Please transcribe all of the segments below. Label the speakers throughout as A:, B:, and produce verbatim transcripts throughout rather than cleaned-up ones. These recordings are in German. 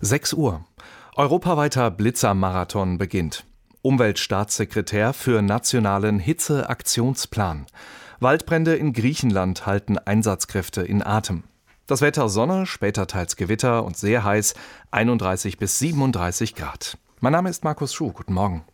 A: sechs Uhr. Europaweiter Blitzermarathon beginnt. Umweltstaatssekretär für nationalen Hitzeaktionsplan. Waldbrände in Griechenland halten Einsatzkräfte in Atem. Das Wetter Sonne, später teils Gewitter und sehr heiß, einunddreißig bis siebenunddreißig Grad. Mein Name ist Markus Schuh, guten Morgen.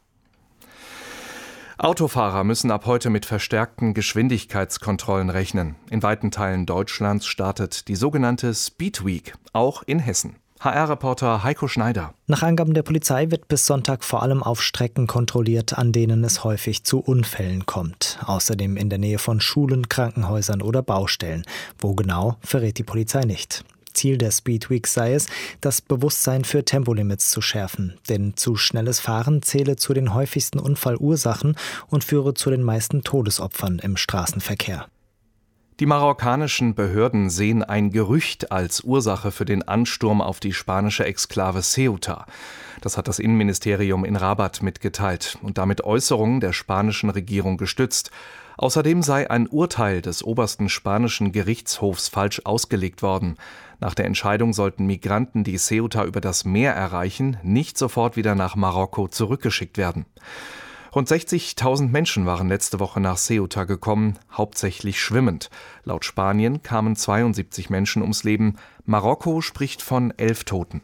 A: Autofahrer müssen ab heute mit verstärkten Geschwindigkeitskontrollen rechnen. In weiten Teilen Deutschlands startet die sogenannte Speed Week, auch in Hessen. H R-Reporter Heiko Schneider.
B: Nach Angaben der Polizei wird bis Sonntag vor allem auf Strecken kontrolliert, an denen es häufig zu Unfällen kommt. Außerdem in der Nähe von Schulen, Krankenhäusern oder Baustellen. Wo genau, verrät die Polizei nicht. Ziel der Speed Week sei es, das Bewusstsein für Tempolimits zu schärfen. Denn zu schnelles Fahren zähle zu den häufigsten Unfallursachen und führe zu den meisten Todesopfern im Straßenverkehr.
A: Die marokkanischen Behörden sehen ein Gerücht als Ursache für den Ansturm auf die spanische Exklave Ceuta. Das hat das Innenministerium in Rabat mitgeteilt und damit Äußerungen der spanischen Regierung gestützt. Außerdem sei ein Urteil des obersten spanischen Gerichtshofs falsch ausgelegt worden. Nach der Entscheidung sollten Migranten, die Ceuta über das Meer erreichen, nicht sofort wieder nach Marokko zurückgeschickt werden. Rund sechzigtausend Menschen waren letzte Woche nach Ceuta gekommen, hauptsächlich schwimmend. Laut Spanien kamen zweiundsiebzig Menschen ums Leben. Marokko spricht von elf Toten.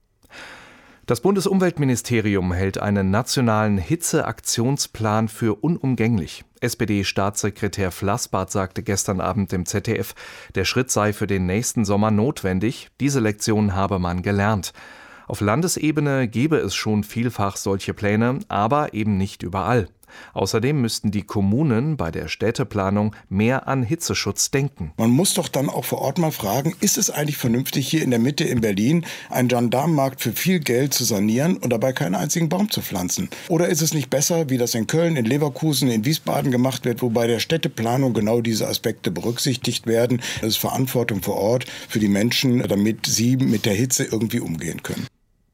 A: Das Bundesumweltministerium hält einen nationalen Hitzeaktionsplan für unumgänglich. S P D-Staatssekretär Flassbart sagte gestern Abend im Z D F, der Schritt sei für den nächsten Sommer notwendig. Diese Lektion habe man gelernt. Auf Landesebene gebe es schon vielfach solche Pläne, aber eben nicht überall. Außerdem müssten die Kommunen bei der Städteplanung mehr an Hitzeschutz denken.
C: Man muss doch dann auch vor Ort mal fragen, ist es eigentlich vernünftig, hier in der Mitte in Berlin einen Gendarmenmarkt für viel Geld zu sanieren und dabei keinen einzigen Baum zu pflanzen? Oder ist es nicht besser, wie das in Köln, in Leverkusen, in Wiesbaden gemacht wird, wo bei der Städteplanung genau diese Aspekte berücksichtigt werden? Das ist Verantwortung vor Ort für die Menschen, damit sie mit der Hitze irgendwie umgehen können.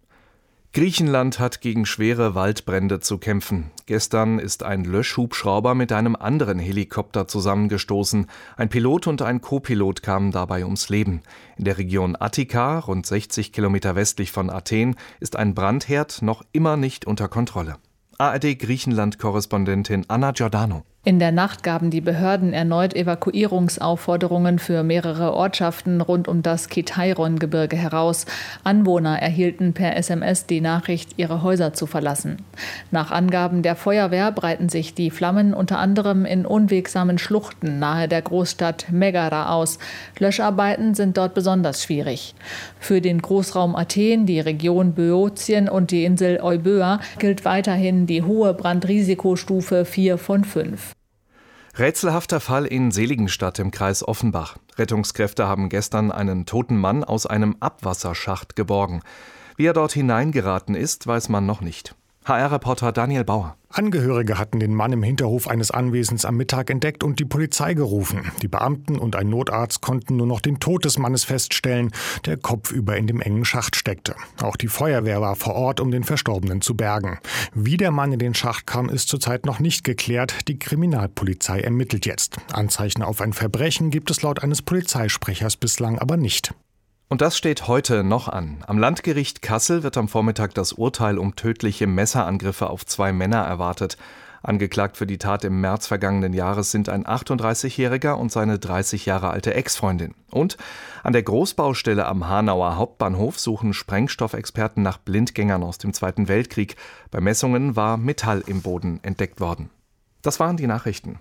A: Griechenland hat gegen schwere Waldbrände zu kämpfen. Gestern ist ein Löschhubschrauber mit einem anderen Helikopter zusammengestoßen. Ein Pilot und ein Co-Pilot kamen dabei ums Leben. In der Region Attika, rund sechzig Kilometer westlich von Athen, ist ein Brandherd noch immer nicht unter Kontrolle. A R D-Griechenland-Korrespondentin Anna Giordano.
D: In der Nacht gaben die Behörden erneut Evakuierungsaufforderungen für mehrere Ortschaften rund um das Kitairon-Gebirge heraus. Anwohner erhielten per S M S die Nachricht, ihre Häuser zu verlassen. Nach Angaben der Feuerwehr breiten sich die Flammen unter anderem in unwegsamen Schluchten nahe der Großstadt Megara aus. Löscharbeiten sind dort besonders schwierig. Für den Großraum Athen, die Region Böotien und die Insel Euböa gilt weiterhin die hohe Brandrisikostufe vier von fünf.
A: Rätselhafter Fall in Seligenstadt im Kreis Offenbach. Rettungskräfte haben gestern einen toten Mann aus einem Abwasserschacht geborgen. Wie er dort hineingeraten ist, weiß man noch nicht. H R-Reporter Daniel Bauer.
E: Angehörige hatten den Mann im Hinterhof eines Anwesens am Mittag entdeckt und die Polizei gerufen. Die Beamten und ein Notarzt konnten nur noch den Tod des Mannes feststellen, der kopfüber in dem engen Schacht steckte. Auch die Feuerwehr war vor Ort, um den Verstorbenen zu bergen. Wie der Mann in den Schacht kam, ist zurzeit noch nicht geklärt. Die Kriminalpolizei ermittelt jetzt. Anzeichen auf ein Verbrechen gibt es laut eines Polizeisprechers bislang aber nicht.
A: Und das steht heute noch an. Am Landgericht Kassel wird am Vormittag das Urteil um tödliche Messerangriffe auf zwei Männer erwartet. Angeklagt für die Tat im März vergangenen Jahres sind ein achtunddreißigjähriger und seine dreißig Jahre alte Ex-Freundin. Und an der Großbaustelle am Hanauer Hauptbahnhof suchen Sprengstoffexperten nach Blindgängern aus dem Zweiten Weltkrieg. Bei Messungen war Metall im Boden entdeckt worden. Das waren die Nachrichten.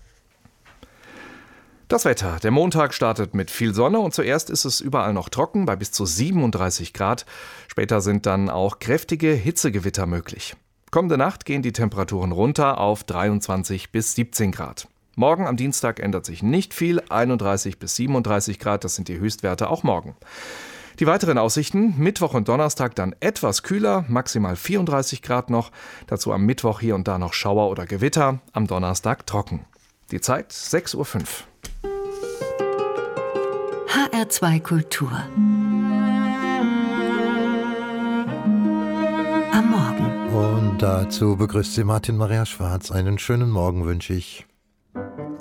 A: Das Wetter. Der Montag startet mit viel Sonne und zuerst ist es überall noch trocken bei bis zu siebenunddreißig Grad. Später sind dann auch kräftige Hitzegewitter möglich. Kommende Nacht gehen die Temperaturen runter auf dreiundzwanzig bis siebzehn Grad. Morgen am Dienstag ändert sich nicht viel, einunddreißig bis siebenunddreißig Grad, das sind die Höchstwerte auch morgen. Die weiteren Aussichten, Mittwoch und Donnerstag dann etwas kühler, maximal vierunddreißig Grad noch. Dazu am Mittwoch hier und da noch Schauer oder Gewitter, am Donnerstag trocken. Die Zeit sechs Uhr fünf.
F: H R zwei Kultur. Am Morgen.
G: Und dazu begrüßt Sie Martin Maria Schwarz. Einen schönen Morgen wünsche ich.